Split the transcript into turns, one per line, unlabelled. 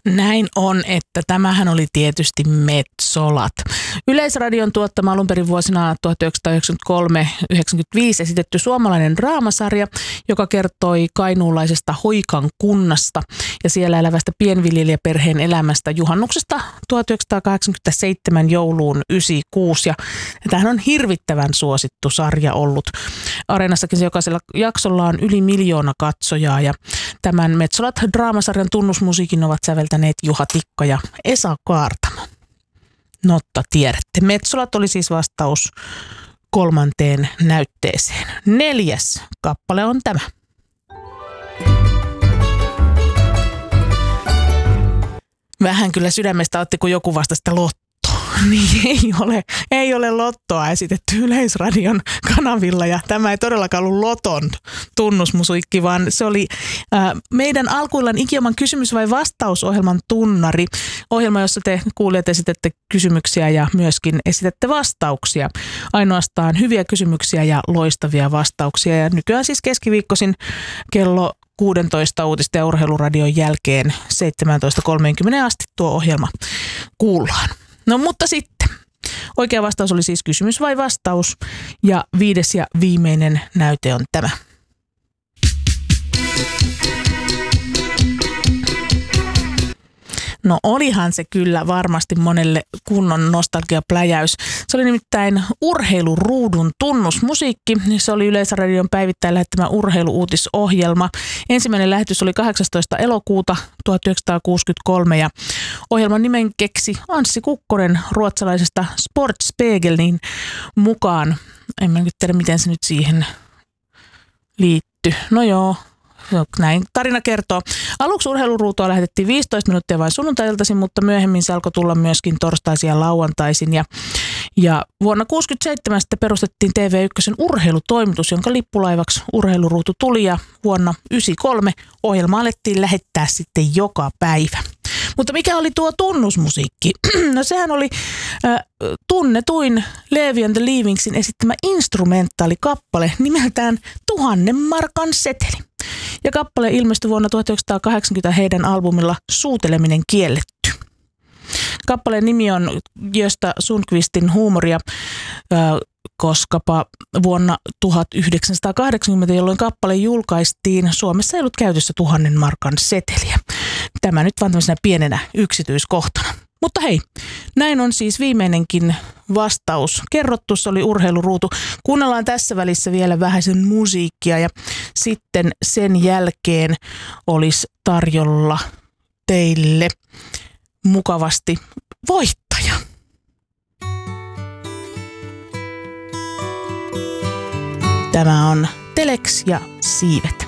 Näin on, että tämähän oli tietysti Metsolat. Yleisradion tuottama alun perin vuosina 1993-1995 esitetty suomalainen draamasarja, joka kertoi kainuulaisesta Hoikan kunnasta ja siellä elävästä pienviljelijäperheen elämästä juhannuksesta 1987 jouluun 96. Ja tämähän on hirvittävän suosittu sarja ollut. Areenassakin se jokaisella jaksolla on yli 1 miljoona katsojaa ja tämän Metsolat draamasarjan tunnusmusiikin ovat säveltäneet Juha Tikka ja Esa Kaartamo. Notta tiedätte. Metsolat oli siis vastaus 3. näytteeseen. 4. kappale on tämä. Vähän kyllä sydämestä otti, kun joku vastasi sitä lottoa. Niin ei ole lottoa esitetty Yleisradion kanavilla ja tämä ei todellakaan ollut loton tunnusmusiikki, vaan se oli meidän alkuillan Ikioman kysymys- vai vastausohjelman tunnari. Ohjelma, jossa te kuulijat esitätte kysymyksiä ja myöskin esitätte vastauksia. Ainoastaan hyviä kysymyksiä ja loistavia vastauksia ja nykyään siis keskiviikkoisin kello 16 uutisten ja urheiluradion jälkeen 17.30 asti tuo ohjelma kuullaan. No mutta sitten. Oikea vastaus oli siis kysymys vai vastaus ja 5. ja viimeinen näyte on tämä. No olihan se kyllä varmasti monelle kunnon nostalgiapläjäys. Se oli nimittäin urheiluruudun tunnusmusiikki. Se oli Yleisradion päivittäin lähettämä urheiluuutisohjelma. Ensimmäinen lähetys oli 18. elokuuta 1963 ja ohjelman nimen keksi Anssi Kukkonen ruotsalaisesta Sportspegelin mukaan. En mä nyt tiedä, miten se nyt siihen liittyy. No joo. Näin tarina kertoo. Aluksi urheiluruutua lähetettiin 15 minuuttia vain sunnuntai-iltaisin, mutta myöhemmin se alkoi tulla myöskin torstaisin ja lauantaisin. Ja vuonna 1967 sitten perustettiin TV1 urheilutoimitus, jonka lippulaivaksi urheiluruutu tuli ja vuonna 1993 ohjelma alettiin lähettää sitten joka päivä. Mutta mikä oli tuo tunnusmusiikki? No sehän oli tunnetuin Levi and the Leavingsin esittämä instrumentaalikappale nimeltään 1000 markan seteli. Ja kappale ilmestyi vuonna 1980 heidän albumilla Suuteleminen kielletty. Kappaleen nimi on Gösta Sundqvistin huumoria, koskapa vuonna 1980, jolloin kappale julkaistiin, Suomessa ei ollut käytössä 1000 markan seteliä. Tämä nyt vaan tämmöisenä pienenä yksityiskohtana. Mutta hei, näin on siis viimeinenkin vastaus kerrottu. Se oli urheiluruutu. Kuunnellaan tässä välissä vielä vähäisen musiikkia ja sitten sen jälkeen olisi tarjolla teille mukavasti voittaja. Tämä on Telex ja Siivet.